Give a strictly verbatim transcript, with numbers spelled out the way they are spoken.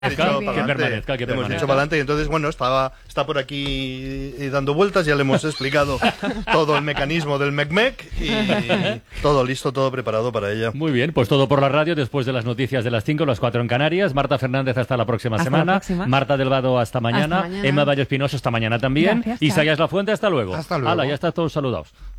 Que permanezca, que permanezca. Hemos dicho para adelante y entonces, bueno, estaba, está por aquí dando vueltas, ya le hemos explicado todo el mecanismo del MECMEC y todo listo, todo preparado para ella. Muy bien, pues todo por la radio después de las noticias de las cinco, las cuatro en Canarias. Marta Fernández hasta la próxima Hasta semana. la próxima. Marta Delgado hasta mañana. Hasta mañana. Emma Valles Pinoso hasta mañana también. Gracias, Isaías chao. La Fuente hasta luego. Hasta luego. Hala, ya está todos saludados.